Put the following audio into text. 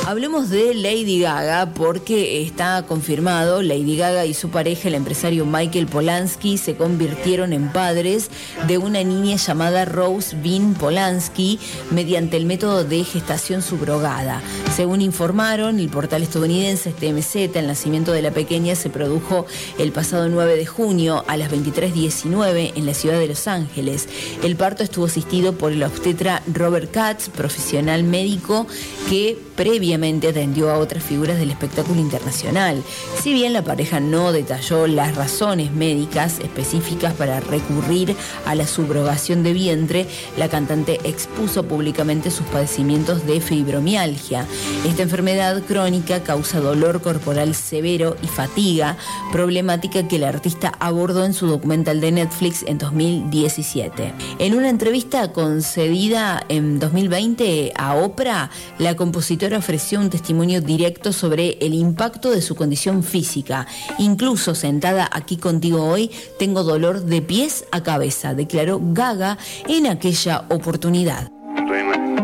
Hablemos de Lady Gaga porque está confirmado, Lady Gaga y su pareja, el empresario Michael Polanski, se convirtieron en padres de una niña llamada Rose Bean Polanski mediante el método de gestación subrogada. Según informaron el portal estadounidense TMZ, el nacimiento de la pequeña se produjo el pasado 9 de junio a las 23:19 en la ciudad de Los Ángeles. El parto estuvo asistido por el obstetra Robert Katz, profesional médico que previamente atendió a otras figuras del espectáculo internacional. Si bien la pareja no detalló las razones médicas específicas para recurrir a la subrogación de vientre, la cantante expuso públicamente sus padecimientos de fibromialgia. Esta enfermedad crónica causa dolor corporal severo y fatiga, problemática que el artista abordó en su documental de Netflix en 2017. En una entrevista concedida en 2020 a Oprah, la compositora ofreció un testimonio directo sobre el impacto de su condición física. Incluso sentada aquí contigo hoy, tengo dolor de pies a cabeza, declaró Gaga en aquella oportunidad.